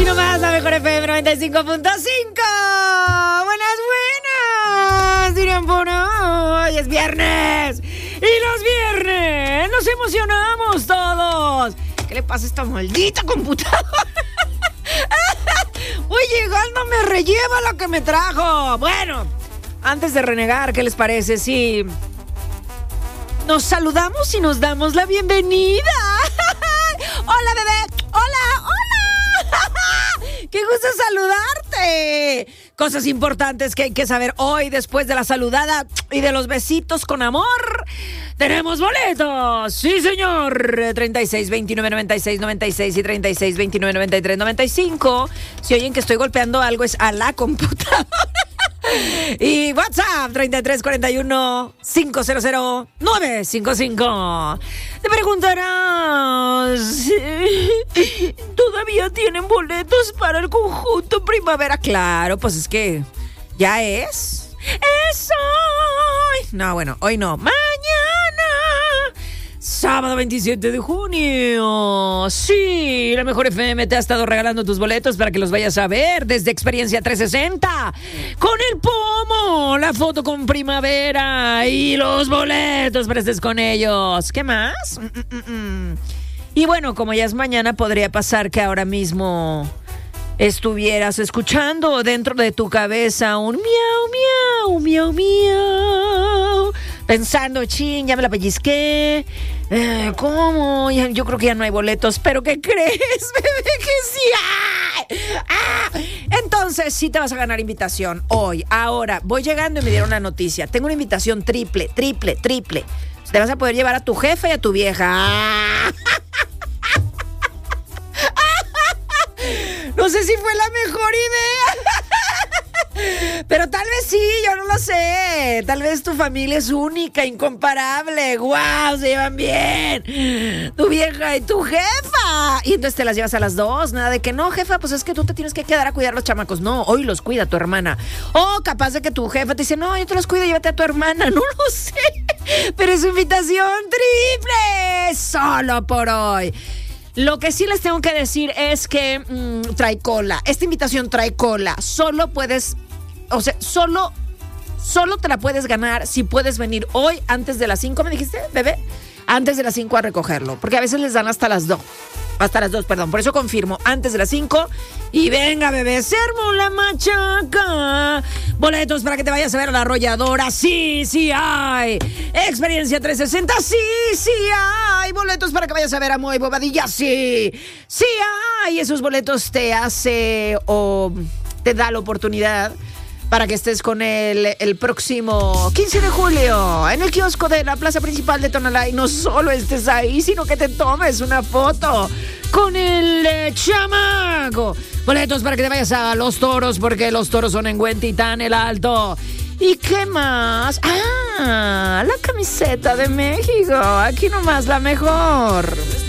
Aquí nomás la mejor FM 95.5. Buenas, buenas. Dirían por hoy es viernes. Y los viernes nos emocionamos todos. ¿Qué le pasa a esta maldita computadora? Voy llegando, me relleva lo que me trajo. Bueno, antes de renegar, ¿qué les parece? Sí, nos saludamos y nos damos la bienvenida. Hola, bebé. Hola, hola. ¡Qué gusto saludarte! Cosas importantes que hay que saber hoy después de la saludada y de los besitos con amor. ¡Tenemos boletos! ¡Sí, señor! 36, 29, 96, 96 y 36, 29, 93, 95. Si oyen que estoy golpeando algo es a la computadora. Y WhatsApp 3341 500 955. Te preguntarás, ¿todavía tienen boletos para el conjunto Primavera? Claro, pues es que ya es hoy. No, bueno, hoy no, mañana, sábado 27 de junio. Sí, la mejor FM te ha estado regalando tus boletos para que los vayas a ver desde Experiencia 360. Con el pomo, la foto con Primavera y los boletos para estés con ellos. ¿Qué más? Y bueno, como ya es mañana, podría pasar que ahora mismo estuvieras escuchando dentro de tu cabeza un miau, miau, miau, miau. Pensando, chin, ya me la pellizqué. ¿Cómo? Yo creo que ya no hay boletos. ¿Pero qué crees, bebé? Que sí hay. Entonces, sí te vas a ganar invitación hoy. Ahora, voy llegando y me dieron una noticia. Tengo una invitación triple. Te vas a poder llevar a tu jefa y a tu vieja. No sé si fue la mejor idea. Pero tal vez sí, yo no lo sé. Tal vez tu familia es única, incomparable. ¡Guau! Se llevan bien. Tu vieja y tu jefa. Y entonces te las llevas a las dos. Nada de que no, jefa, pues es que tú te tienes que quedar a cuidar los chamacos. No, hoy los cuida tu hermana. O capaz de que tu jefa te dice, no, yo te los cuido, llévate a tu hermana. No lo sé. Pero es invitación triple. Solo por hoy. Lo que sí les tengo que decir es que trae cola. Esta invitación trae cola. Solo puedes, o sea, solo te la puedes ganar si puedes venir hoy antes de las 5, ¿me dijiste, bebé? Antes de las 5 a recogerlo, porque a veces les dan hasta las 2. Hasta las 2, perdón. Por eso confirmo, antes de las 5. Y venga, bebé, se armó la machaca. Boletos para que te vayas a ver a La Arrolladora. Sí, sí hay. Experiencia 360. Sí, sí hay. Boletos para que vayas a ver a Moy Bobadilla. Sí, sí hay. Esos boletos te hace o te da la oportunidad para que estés con él el próximo 15 de julio en el kiosco de la plaza principal de Tonalá. Y no solo estés ahí, sino que te tomes una foto con el chamaco. Boletos para que te vayas a Los Toros, porque Los Toros son en Huentitán el Alto. ¿Y qué más? La camiseta de México. Aquí nomás la mejor.